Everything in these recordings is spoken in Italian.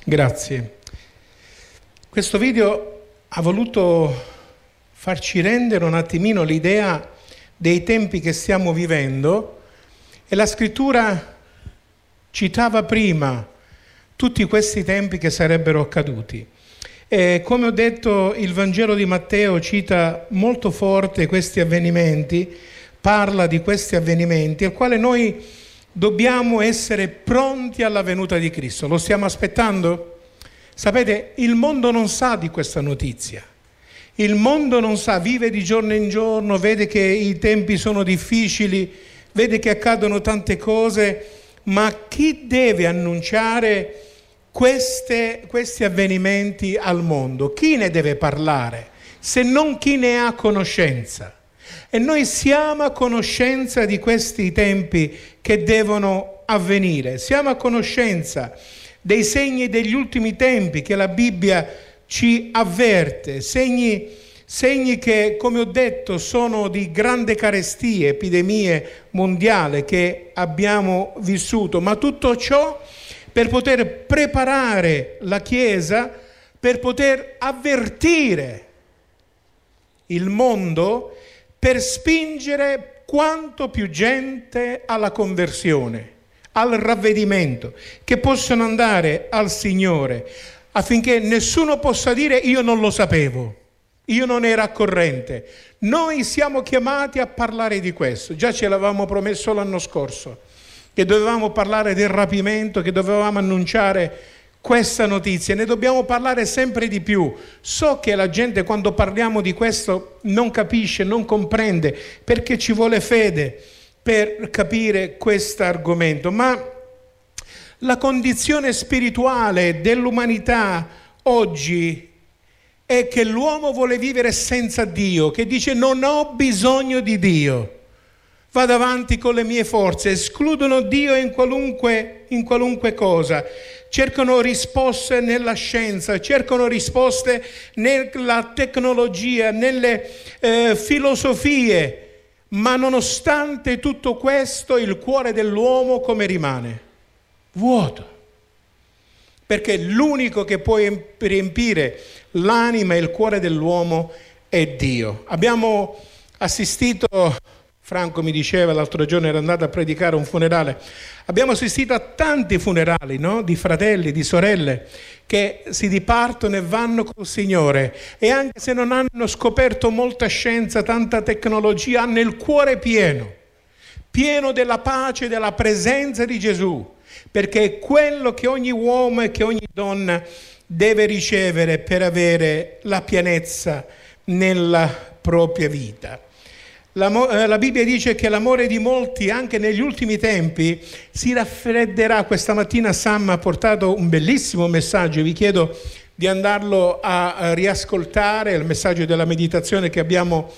Grazie. Questo video ha voluto farci rendere un attimino l'idea dei tempi che stiamo vivendo, e la scrittura citava prima tutti questi tempi che sarebbero accaduti. E come ho detto, il Vangelo di Matteo cita molto forte questi avvenimenti, parla di questi avvenimenti, al quale noi dobbiamo essere pronti alla venuta di Cristo. Lo stiamo aspettando? Sapete, il mondo non sa di questa notizia. Il mondo non sa, vive di giorno in giorno, vede che i tempi sono difficili, vede che accadono tante cose, ma chi deve annunciare questi avvenimenti al mondo? Chi ne deve parlare? Se non chi ne ha conoscenza. E noi siamo a conoscenza di questi tempi che devono avvenire. Siamo a conoscenza dei segni degli ultimi tempi che la Bibbia ci avverte, segni che, come ho detto, sono di grande carestie, epidemie mondiali che abbiamo vissuto, ma tutto ciò per poter preparare la Chiesa, per poter avvertire il mondo, per spingere quanto più gente alla conversione, al ravvedimento, che possano andare al Signore, affinché nessuno possa dire io non lo sapevo, io non ero a corrente. Noi siamo chiamati a parlare di questo, già ce l'avevamo promesso l'anno scorso, che dovevamo parlare del rapimento, che dovevamo annunciare questa notizia, ne dobbiamo parlare sempre di più. So che la gente, quando parliamo di questo, non capisce, non comprende, perché ci vuole fede per capire questo argomento, ma la condizione spirituale dell'umanità oggi è che l'uomo vuole vivere senza Dio, che dice non ho bisogno di Dio, vado avanti con le mie forze, escludono Dio in qualunque cosa, cercano risposte nella scienza, cercano risposte nella tecnologia, nelle filosofie, ma nonostante tutto questo il cuore dell'uomo come rimane? Vuoto. Perché l'unico che può riempire l'anima e il cuore dell'uomo è Dio. Abbiamo assistito, Franco mi diceva l'altro giorno, era andato a predicare un funerale, abbiamo assistito a tanti funerali, no? Di fratelli, di sorelle che si dipartono e vanno col Signore, e anche se non hanno scoperto molta scienza, tanta tecnologia, hanno il cuore pieno della pace, della presenza di Gesù, perché è quello che ogni uomo e che ogni donna deve ricevere per avere la pienezza nella propria vita. La Bibbia dice che l'amore di molti, anche negli ultimi tempi, si raffredderà. Questa mattina Sam ha portato un bellissimo messaggio, vi chiedo di andarlo a riascoltare, il messaggio della meditazione che abbiamo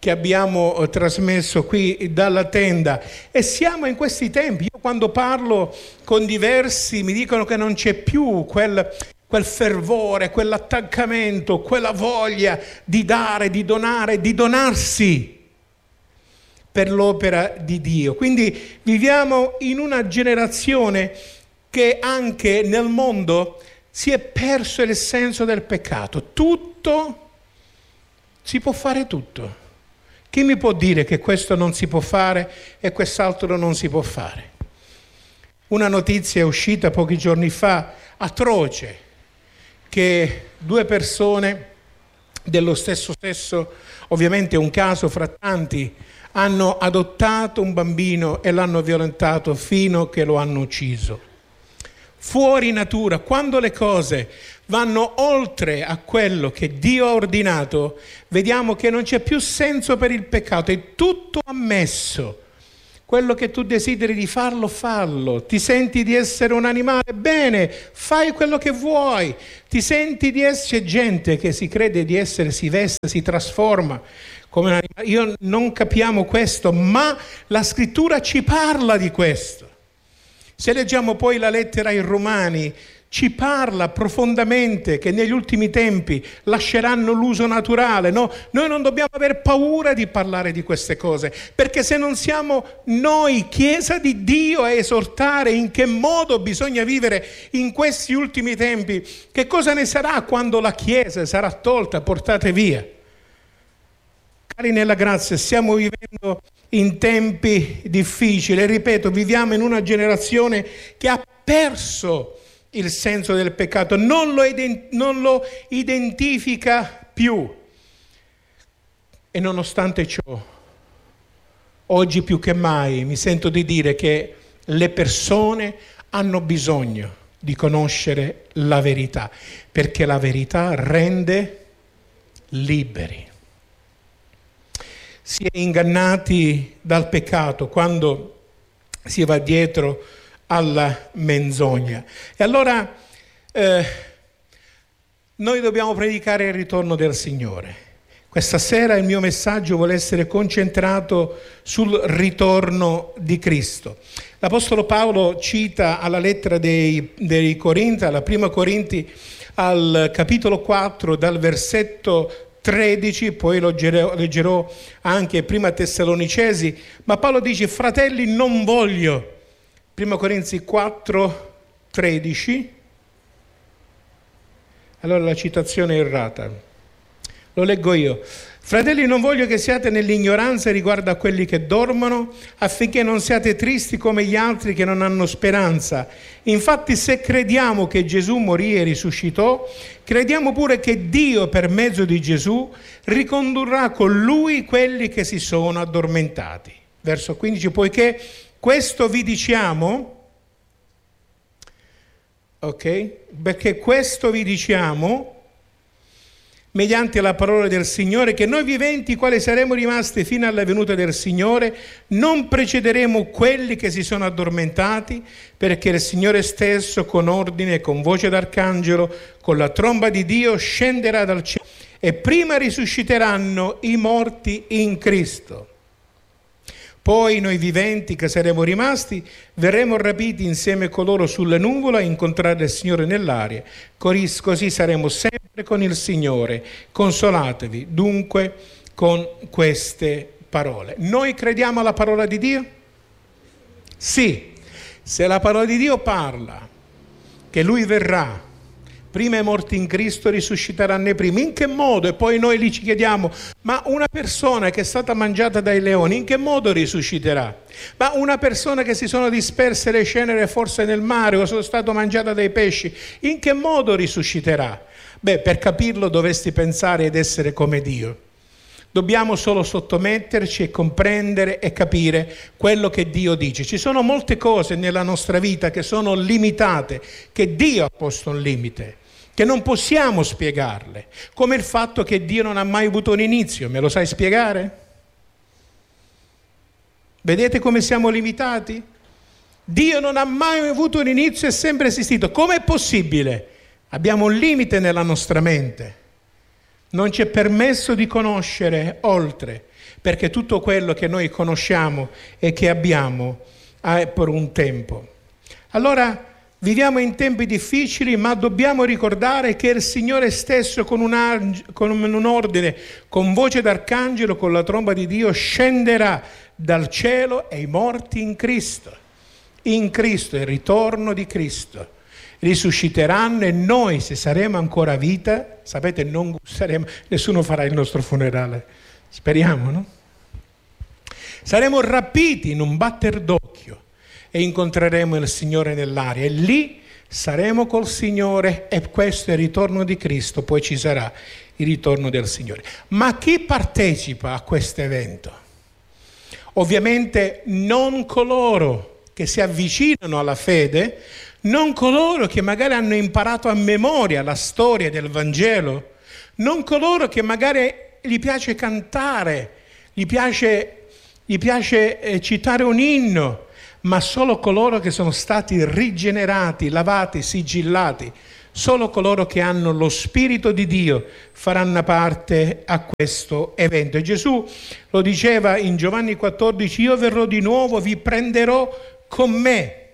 trasmesso qui dalla tenda. E siamo in questi tempi. Io quando parlo con diversi mi dicono che non c'è più quel fervore, quell'attaccamento, quella voglia di dare, di donare, di donarsi per l'opera di Dio. Quindi viviamo in una generazione che anche nel mondo si è perso il senso del peccato. Tutto, si può fare tutto. Chi mi può dire che questo non si può fare e quest'altro non si può fare? Una notizia è uscita pochi giorni fa, atroce, che 2 persone dello stesso sesso, ovviamente un caso fra tanti, hanno adottato un bambino e l'hanno violentato fino che lo hanno ucciso. Fuori natura, quando le cose vanno oltre a quello che Dio ha ordinato, vediamo che non c'è più senso per il peccato, è tutto ammesso. Quello che tu desideri di farlo, fallo. Ti senti di essere un animale? Bene, fai quello che vuoi. Ti senti di essere gente che si crede di essere, si veste, si trasforma come un animale. Io non capiamo questo, ma la scrittura ci parla di questo. Se leggiamo poi la lettera ai Romani, ci parla profondamente che negli ultimi tempi lasceranno l'uso naturale, no? Noi non dobbiamo aver paura di parlare di queste cose, perché se non siamo noi, Chiesa di Dio, a esortare in che modo bisogna vivere in questi ultimi tempi, che cosa ne sarà quando la Chiesa sarà tolta, portata via? Cari nella grazia, stiamo vivendo in tempi difficili, ripeto, viviamo in una generazione che ha perso il senso del peccato, non lo identifica più. E nonostante ciò, oggi più che mai mi sento di dire che le persone hanno bisogno di conoscere la verità, perché la verità rende liberi. Si è ingannati dal peccato quando si va dietro alla menzogna. E allora noi dobbiamo predicare il ritorno del Signore. Questa sera il mio messaggio vuole essere concentrato sul ritorno di Cristo. L'Apostolo Paolo cita alla lettera dei Corinti, alla prima Corinti, al capitolo 4, dal versetto 13, poi lo leggerò anche prima Tessalonicesi, ma Paolo dice: fratelli, non voglio. 1 Corinzi 4, 13. Allora la citazione è errata. Lo leggo io. Fratelli, non voglio che siate nell'ignoranza riguardo a quelli che dormono, affinché non siate tristi come gli altri che non hanno speranza. Infatti, se crediamo che Gesù morì e risuscitò, crediamo pure che Dio, per mezzo di Gesù, ricondurrà con Lui quelli che si sono addormentati. Verso 15, poiché questo vi diciamo, ok? Perché questo vi diciamo, mediante la parola del Signore, che noi viventi, quali saremo rimasti fino alla venuta del Signore, non precederemo quelli che si sono addormentati, perché il Signore stesso, con ordine, con voce d'arcangelo, con la tromba di Dio, scenderà dal cielo, e prima risusciteranno i morti in Cristo. Poi noi viventi che saremo rimasti verremo rapiti insieme con loro sulle nuvole a incontrare il Signore nell'aria. Così saremo sempre con il Signore. Consolatevi dunque con queste parole. Noi crediamo alla parola di Dio? Sì. Se la parola di Dio parla che Lui verrà, prima i morti in Cristo risusciteranno i primi. In che modo? E poi noi lì ci chiediamo, ma una persona che è stata mangiata dai leoni, in che modo risusciterà? Ma una persona che si sono disperse le ceneri forse nel mare o sono stata mangiata dai pesci, in che modo risusciterà? Beh, per capirlo dovresti pensare ed essere come Dio. Dobbiamo solo sottometterci e comprendere e capire quello che Dio dice. Ci sono molte cose nella nostra vita che sono limitate, che Dio ha posto un limite, che non possiamo spiegarle, come il fatto che Dio non ha mai avuto un inizio. Me lo sai spiegare? Vedete come siamo limitati? Dio non ha mai avuto un inizio, è sempre esistito. Com'è possibile? Abbiamo un limite nella nostra mente. Non ci è permesso di conoscere oltre, perché tutto quello che noi conosciamo e che abbiamo è per un tempo. Allora, viviamo in tempi difficili, ma dobbiamo ricordare che il Signore stesso con un ordine, con voce d'arcangelo, con la tromba di Dio, scenderà dal cielo e i morti in Cristo. In Cristo, il ritorno di Cristo. Risusciteranno e noi, se saremo ancora a vita, sapete, non saremo, nessuno farà il nostro funerale. Speriamo, no? Saremo rapiti in un batter d'occhio e incontreremo il Signore nell'aria e lì saremo col Signore e questo è il ritorno di Cristo, poi ci sarà il ritorno del Signore. Ma chi partecipa a questo evento? Ovviamente non coloro che si avvicinano alla fede, non coloro che magari hanno imparato a memoria la storia del Vangelo, non coloro che magari gli piace cantare, gli piace citare un inno, ma solo coloro che sono stati rigenerati, lavati, sigillati, solo coloro che hanno lo Spirito di Dio faranno parte a questo evento. E Gesù lo diceva in Giovanni 14, io verrò di nuovo, vi prenderò con me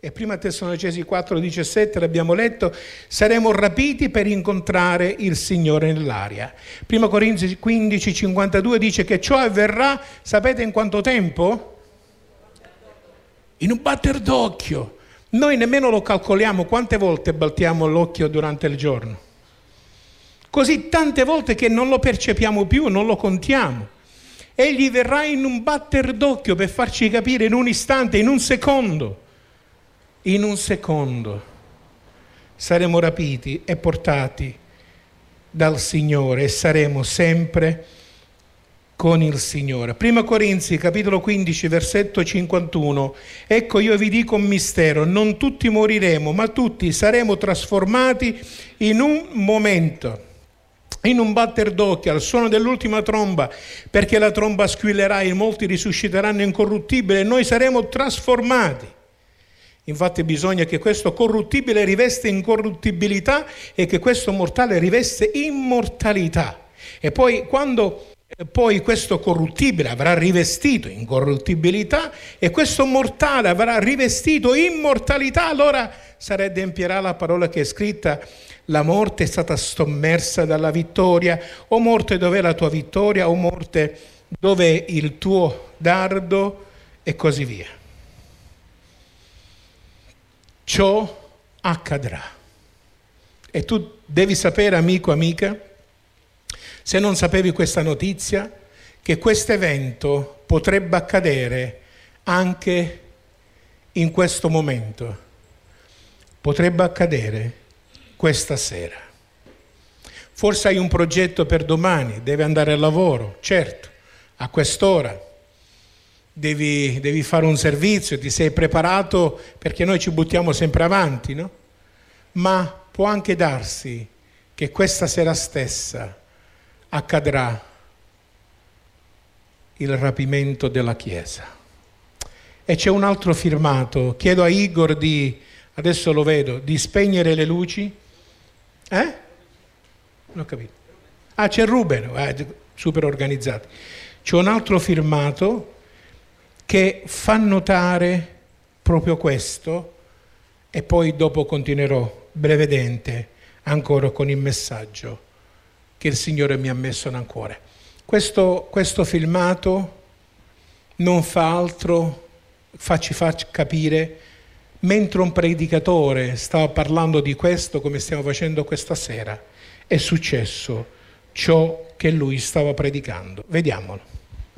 e prima Tessalonicesi 4,17 l'abbiamo letto, saremo rapiti per incontrare il Signore nell'aria. Prima Corinzi 15,52 dice che ciò avverrà, sapete in quanto tempo? In un batter d'occhio. Noi nemmeno lo calcoliamo quante volte baltiamo l'occhio durante il giorno. Così tante volte che non lo percepiamo più, non lo contiamo. Egli verrà in un batter d'occhio per farci capire in un istante, in un secondo. In un secondo saremo rapiti e portati dal Signore e saremo sempre con il Signore. Prima Corinzi, capitolo 15, versetto 51. Ecco, io vi dico un mistero, non tutti moriremo, ma tutti saremo trasformati in un momento, in un batter d'occhio, al suono dell'ultima tromba, perché la tromba squillerà e molti risusciteranno incorruttibili e noi saremo trasformati. Infatti bisogna che questo corruttibile riveste incorruttibilità e che questo mortale riveste immortalità. E poi quando questo corruttibile avrà rivestito incorruttibilità e questo mortale avrà rivestito immortalità, allora adempierà la parola che è scritta: la morte è stata sommersa dalla vittoria. O morte, dov'è la tua vittoria? O morte, dov'è il tuo dardo? E così via. Ciò accadrà. E tu devi sapere, amico, amica, se non sapevi questa notizia, che questo evento potrebbe accadere anche in questo momento. Potrebbe accadere questa sera. Forse hai un progetto per domani, devi andare al lavoro, certo, a quest'ora. Devi fare un servizio, ti sei preparato, perché noi ci buttiamo sempre avanti, no? Ma può anche darsi che questa sera stessa accadrà il rapimento della Chiesa. E c'è un altro firmato, chiedo a Igor adesso lo vedo, di spegnere le luci. Non ho capito. Ah, c'è Ruben, super organizzati. C'è un altro firmato che fa notare proprio questo, e poi dopo continuerò brevemente ancora con il messaggio che il Signore mi ha messo nel cuore. Questo filmato non fa altro, ci fa capire, mentre un predicatore stava parlando di questo, come stiamo facendo questa sera, è successo ciò che lui stava predicando. Vediamolo.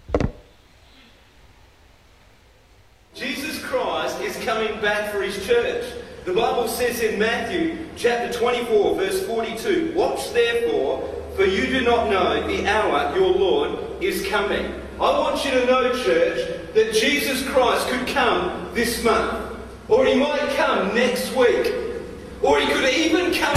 Jesus Christ is coming back for his church. The Bible says in Matthew chapter 24 verse 42, "Watch therefore, for you do not know the hour your Lord is coming." I want you to know, church, that Jesus Christ could come this month, or he might come next week, or he could even come